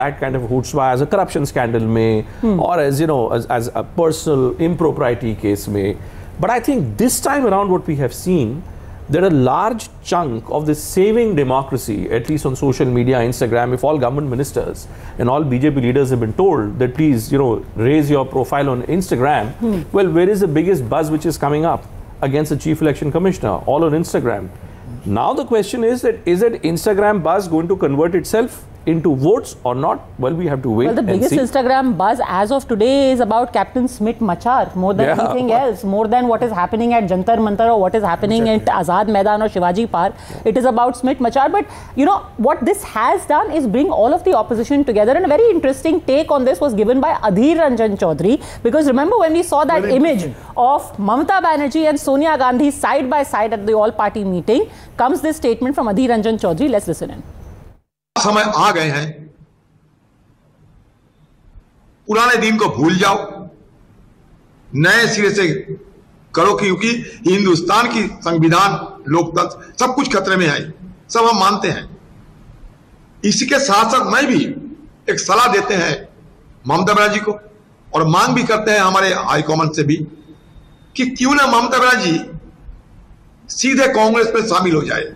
that kind of chutzpah as a corruption scandal may, or as as a personal impropriety case may. But I think this time around what we have seen, that a large chunk of this saving democracy, at least on social media, Instagram, if all government ministers and all BJP leaders have been told that please, raise your profile on Instagram, well, where is the biggest buzz which is coming up against the Chief Election Commissioner? All on Instagram. Now the question is that Instagram buzz going to convert itself into votes or not? Well, we have to wait. Well, the biggest Instagram buzz as of today is about Captain Smith Machar, more than anything else, more than what is happening at Jantar Mantar or what is happening at Azad Maidan or Shivaji Park. It is about Smith Machar. But what this has done is bring all of the opposition together. And a very interesting take on this was given by Adhir Ranjan Chaudhary, because remember when we saw that image of Mamata Banerjee and Sonia Gandhi side by side at the all-party meeting, comes this statement from Adhir Ranjan Chaudhary. Let's listen in. समय आ गए हैं, पुराने दिन को भूल जाओ, नए सिरे से करो, क्योंकि हिंदुस्तान की संविधान, लोकतंत्र सब कुछ खतरे में है, सब हम मानते हैं। इसी के साथ साथ मैं भी एक सलाह देते हैं ममता बनर्जी को, और मांग भी करते हैं हमारे हाईकमान से भी कि क्यों ना ममता बनर्जी सीधे कांग्रेस में शामिल हो जाए,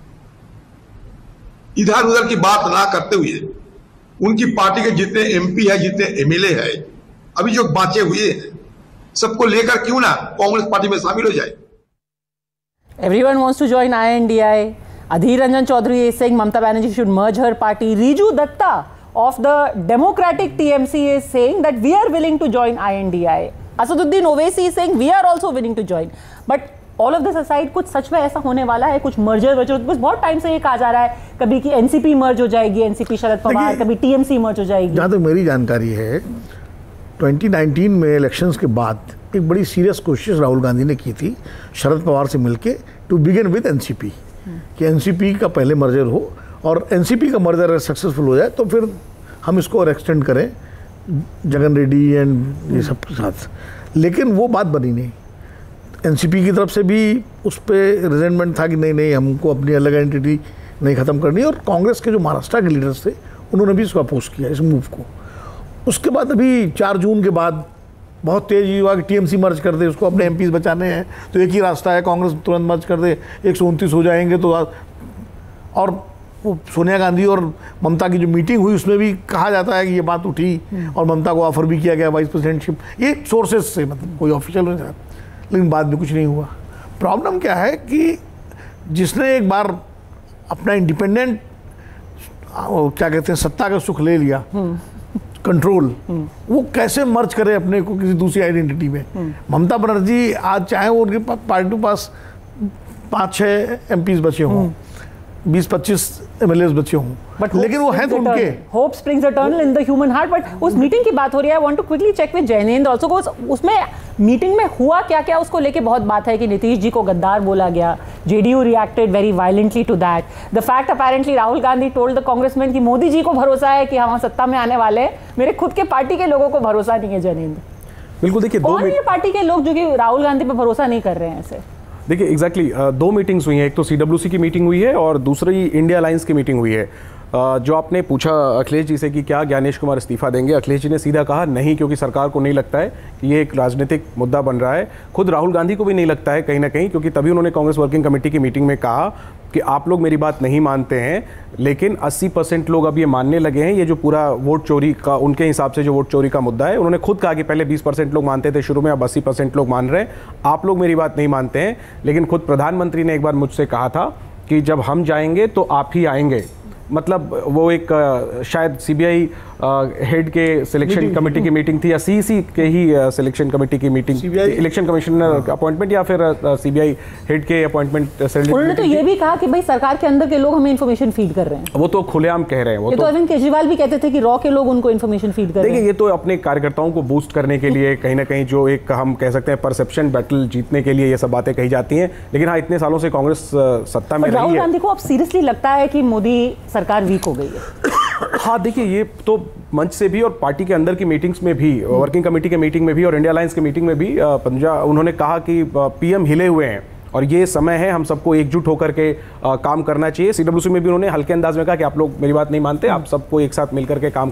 इधर उधर की बात ना करते हुए उनकी पार्टी के जितने एमपी है, जितने एमएलए है, अभी जो बाचे हुए हैं, सबको लेकर क्यों ना कांग्रेस पार्टी में शामिल हो जाए। Everyone wants to join INDI. Adhir Ranjan Chaudhary is saying Mamata Banerjee should merge her party. Riju Datta of the Democratic TMC is saying that we are willing to join INDI. Asaduddin Owaisi is saying we are also willing to join. But all of this aside, कुछ सच में ऐसा होने वाला है? कुछ merger बहुत time से ये कहा जा रहा है, कभी कि एनसीपी मर्ज हो जाएगी, एनसीपी शरद पवार, कभी टीएमसी मर्ज हो जाएगी। जहाँ तक मेरी जानकारी है, 2019 में इलेक्शंस के बाद एक बड़ी सीरियस कोशिश राहुल गांधी ने की थी शरद पवार से मिलके टू बिगिन विद एनसीपी, कि एनसीपी का पहले मर्जर हो, और एनसीपी का मर्जर अगर सक्सेसफुल हो जाए तो फिर हम इसको और एक्सटेंड करें जगन रेड्डी एंड ये सब के साथ। लेकिन वो बात बनी नहीं। एनसीपी की तरफ से भी उस पर रिजेंटमेंट था कि नहीं हमको अपनी अलग एंटिटी नहीं ख़त्म करनी, और कांग्रेस के जो महाराष्ट्र के लीडर्स थे उन्होंने भी इसको अपोज किया, इस मूव को। उसके बाद अभी 4 जून के बाद बहुत तेज़ी हुआ कि टीएमसी मर्ज कर दे, उसको अपने एमपीज बचाने हैं, तो एक ही रास्ता है, कांग्रेस तुरंत मर्ज कर दे, 129 हो जाएंगे तो। और वो सोनिया गांधी और ममता की जो मीटिंग हुई उसमें भी कहा जाता है कि ये बात उठी, और ममता को ऑफर भी किया गया वाइस प्रेसिडेंटशिप, ये सोर्सेज से, मतलब कोई ऑफिशियल नहीं था, लेकिन बाद में कुछ नहीं हुआ। प्रॉब्लम क्या है कि जिसने एक बार अपना इंडिपेंडेंट क्या कहते हैं सत्ता का सुख ले लिया, कंट्रोल, वो कैसे मर्ज करे अपने को किसी दूसरी आइडेंटिटी में। ममता बनर्जी आज चाहे वो उनके पार्टी के पास 5-6 एमपीज बचे हों, 20-25 एमएलएस बचे हों, लेकिन वो हैं तो उनके। Hope springs eternal in the human heart. But उस मीटिंग की बात हो रही है, I want to quickly check with Jainendra also, उसमें मीटिंग में हुआ क्या उसको लेके बहुत बात है कि नीतीश जी को गद्दार बोला गया, JDU reacted very violently to that. The fact apparently Rahul Gandhi told the congressman कि मोदी जी को भरोसा है कि हम सत्ता में आने वाले हैं, मेरे खुद के पार्टी के लोगों को भरोसा नहीं है। जैनेंद्र, बिल्कुल, देखिए कौन ये पार्टी के लोग जो कि राहुल गांधी पे भरोसा नहीं कर रहे हैं ऐसे? देखिए एग्जैक्टली 2 मीटिंग्स हुई हैं, एक तो सीडब्ल्यूसी की मीटिंग हुई है और दूसरी इंडिया अलायंस की मीटिंग हुई है। जो आपने पूछा अखिलेश जी से कि क्या ज्ञानेश कुमार इस्तीफा देंगे, अखिलेश जी ने सीधा कहा नहीं, क्योंकि सरकार को नहीं लगता है कि ये एक राजनीतिक मुद्दा बन रहा है। खुद राहुल गांधी को भी नहीं लगता है कहीं ना कहीं, क्योंकि तभी उन्होंने कांग्रेस वर्किंग कमेटी की मीटिंग में कहा कि आप लोग मेरी बात नहीं मानते हैं, लेकिन 80% लोग अब ये मानने लगे हैं। ये जो पूरा वोट चोरी का, उनके हिसाब से जो वोट चोरी का मुद्दा है, उन्होंने खुद कहा कि पहले 20% लोग मानते थे शुरू में, अब 80% लोग मान रहे हैं। आप लोग मेरी बात नहीं मानते हैं, लेकिन खुद प्रधानमंत्री ने एक बार मुझसे कहा था कि जब हम जाएंगे तो आप ही आएंगे। मतलब वो एक शायद सीबीआई हेड के सिलेक्शन कमेटी की मीटिंग थी, या सीईसी के ही सिलेक्शन कमेटी की मीटिंग, इलेक्शन कमिश्नर अपॉइंटमेंट या फिर सीबीआई हेड के अपॉइंटमेंट। उन्होंने तो ये भी कहा कि भाई सरकार के अंदर के लोग हमें इन्फॉर्मेशन फीड कर रहे हैं। वो तो खुलेआम कह रहे हैं। वो तो अरविंद केजरीवाल भी कहते थे कि रॉ के लोग उनको इन्फॉर्मेशन फीड कर रहे हैं। देखिए, ये तो अपने कार्यकर्ताओं को बूस्ट करने के लिए कहीं ना कहीं जो एक हम कह सकते हैं परसेप्शन बैटल जीतने के लिए ये सब बातें कही जाती हैं। लेकिन हाँ, इतने सालों से कांग्रेस सत्ता में रही है। राहुल गांधी को अब सीरियसली लगता है कि मोदी सरकार वीक हो गई है? हाँ, देखिए, ये तो मंच से भी और पार्टी के अंदर की मीटिंग्स में भी, वर्किंग कमेटी के मीटिंग में भी और इंडिया अलायंस की मीटिंग में भी उन्होंने कहा कि पीएम हिले हुए हैं और ये समय है हम सबको एकजुट होकर के काम करना चाहिए। सीडब्ल्यूसी में भी उन्होंने हल्के अंदाज में कहा कि आप लोग मेरी बात नहीं मानते, आप सबको एक साथ मिलकर के काम